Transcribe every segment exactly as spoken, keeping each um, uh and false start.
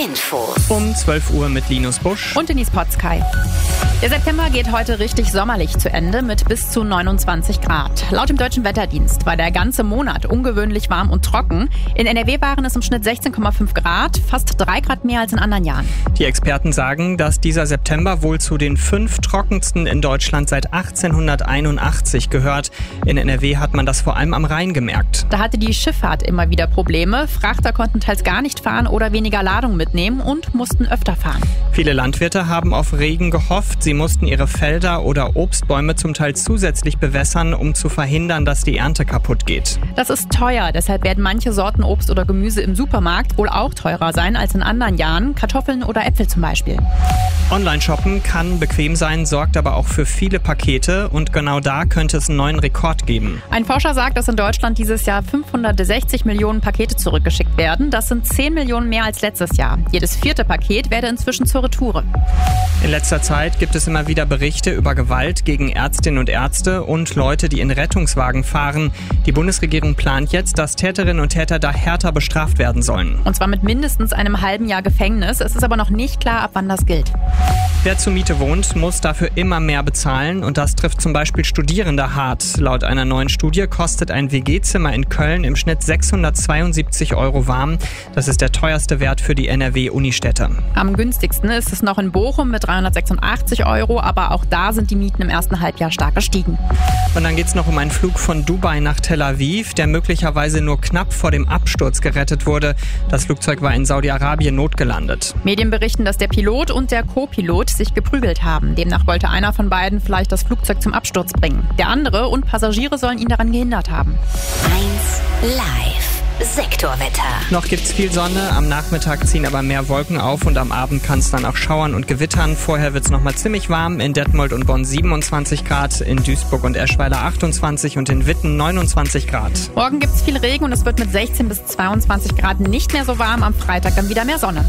Infos. Um zwölf Uhr mit Linus Busch und Denise Potzkei. Der September geht heute richtig sommerlich zu Ende mit bis zu neunundzwanzig Grad. Laut dem Deutschen Wetterdienst war der ganze Monat ungewöhnlich warm und trocken. In N R W waren es im Schnitt sechzehn Komma fünf Grad, fast drei Grad mehr als in anderen Jahren. Die Experten sagen, dass dieser September wohl zu den fünf trockensten in Deutschland seit achtzehnhunderteinundachtzig gehört. In N R W hat man das vor allem am Rhein gemerkt. Da hatte die Schifffahrt immer wieder Probleme. Frachter konnten teils gar nicht fahren oder weniger Ladung mitnehmen und mussten öfter fahren. Viele Landwirte haben auf Regen gehofft. Sie mussten ihre Felder oder Obstbäume zum Teil zusätzlich bewässern, um zu verhindern, dass die Ernte kaputt geht. Das ist teuer, deshalb werden manche Sorten Obst oder Gemüse im Supermarkt wohl auch teurer sein als in anderen Jahren. Kartoffeln oder Äpfel zum Beispiel. Online-Shoppen kann bequem sein, sorgt aber auch für viele Pakete und genau da könnte es einen neuen Rekord geben. Ein Forscher sagt, dass in Deutschland dieses Jahr fünfhundertsechzig Millionen Pakete zurückgeschickt werden. Das sind zehn Millionen mehr als letztes Jahr. Jedes vierte Paket werde inzwischen zur Retoure. In letzter Zeit gibt es immer wieder Berichte über Gewalt gegen Ärztinnen und Ärzte und Leute, die in Rettungswagen fahren. Die Bundesregierung plant jetzt, dass Täterinnen und Täter da härter bestraft werden sollen. Und zwar mit mindestens einem halben Jahr Gefängnis. Es ist aber noch nicht klar, ab wann das gilt. Wer zur Miete wohnt, muss dafür immer mehr bezahlen und das trifft zum Beispiel Studierende hart. Laut einer neuen Studie kostet ein W G-Zimmer in Köln im Schnitt sechshundertzweiundsiebzig Euro warm. Das ist der teuerste Wert für die N R W-Unistädte. Am günstigsten ist es noch in Bochum mit dreihundertsechsundachtzig Euro, aber auch da sind die Mieten im ersten Halbjahr stark gestiegen. Und dann geht es noch um einen Flug von Dubai nach Tel Aviv, der möglicherweise nur knapp vor dem Absturz gerettet wurde. Das Flugzeug war in Saudi-Arabien notgelandet. Medien berichten, dass der Pilot und der Co-Pilot sich geprügelt haben. Demnach wollte einer von beiden vielleicht das Flugzeug zum Absturz bringen. Der andere und Passagiere sollen ihn daran gehindert haben. eins Live. Sektorwetter. Noch gibt's viel Sonne, am Nachmittag ziehen aber mehr Wolken auf und am Abend kann es dann auch schauern und gewittern. Vorher wird's noch mal ziemlich warm, in Detmold und Bonn siebenundzwanzig Grad, in Duisburg und Eschweiler achtundzwanzig und in Witten neunundzwanzig Grad. Morgen gibt's viel Regen und es wird mit sechzehn bis zweiundzwanzig Grad nicht mehr so warm, am Freitag dann wieder mehr Sonne.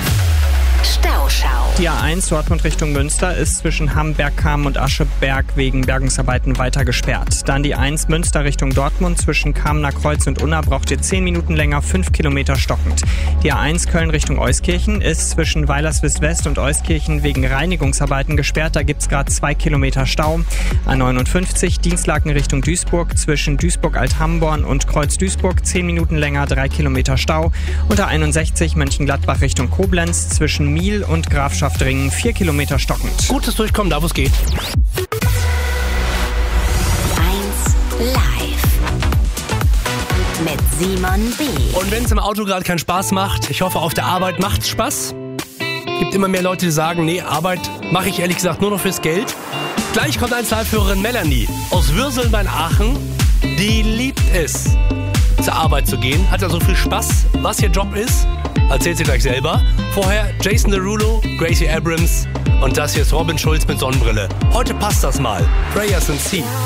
Stauschau. Die A eins Dortmund Richtung Münster ist zwischen Hamm-Bergkamen und Ascheberg wegen Bergungsarbeiten weiter gesperrt. Dann die eins Münster Richtung Dortmund zwischen Kamener Kreuz und Unna braucht ihr zehn Minuten länger, fünf Kilometer stockend. Die A eins Köln Richtung Euskirchen ist zwischen Weilerswist West und Euskirchen wegen Reinigungsarbeiten gesperrt. Da gibt's gerade zwei Kilometer Stau. A neunundfünfzig Dienstlaken Richtung Duisburg zwischen Duisburg-Althamborn und Kreuz Duisburg zehn Minuten länger, drei Kilometer Stau. Und A einundsechzig Mönchengladbach Richtung Koblenz zwischen Miel und Grafschaft Ringen, vier Kilometer stockend. Gutes Durchkommen, da wo es geht. eins Live. Mit Simon B. Und wenn es im Auto gerade keinen Spaß macht, ich hoffe, auf der Arbeit macht's Spaß. Gibt immer mehr Leute, die sagen, nee, Arbeit mache ich ehrlich gesagt nur noch fürs Geld. Gleich kommt eine Live-Hörerin Melanie aus Würseln bei Aachen. Die liebt es, zur Arbeit zu gehen. Hat ja so viel Spaß, was ihr Job ist. Erzählt sie gleich selber. Vorher Jason Derulo, Gracie Abrams und das hier ist Robin Schulz mit Sonnenbrille. Heute passt das mal. Prayers and Sea.